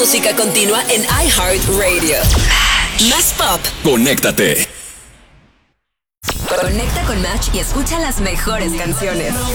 música continua en iHeartRadio. Más pop. Conéctate. Conecta con Match y escucha las mejores canciones.